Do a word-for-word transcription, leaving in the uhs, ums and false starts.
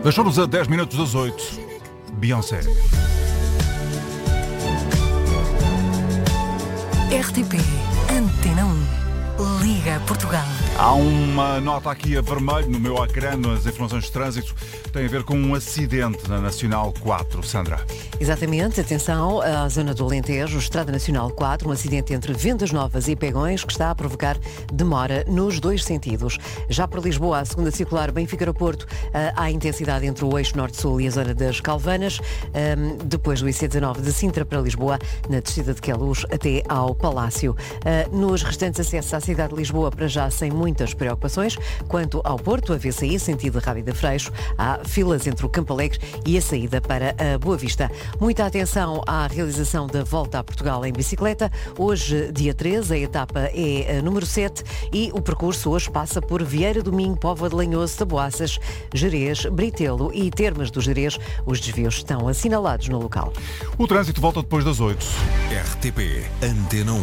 Deixou-nos a dez minutos das oito. Beyoncé. R T P Antena um. Liga Portugal. Há uma nota aqui a vermelho no meu ecrã, nas informações de trânsito, tem a ver com um acidente na Nacional quatro. Sandra. Exatamente, atenção à zona do Alentejo, Estrada Nacional quatro, um acidente entre Vendas Novas e Pegões que está a provocar demora nos dois sentidos. Já para Lisboa, a segunda circular Benfica-Aeroporto, há intensidade entre o eixo norte-sul e a zona das Calvanas, depois do I C dezanove de Sintra para Lisboa, na descida de Queluz até ao Palácio. Nos restantes acessos à cidade de Lisboa, para já sem muitas preocupações. Quanto ao Porto, a V C I, sentido Rábida Freixo, há filas entre o Campo Alegre e a saída para a Boa Vista. Muita atenção à realização da Volta a Portugal em bicicleta. Hoje, dia treze, a etapa é a número sete e o percurso hoje passa por Vieira do Minho, Póvoa de Lanhoso, Taboaças, Gerês, Britelo e Termas do Gerês. Os desvios estão assinalados no local. O trânsito volta depois das oito. R T P Antena um.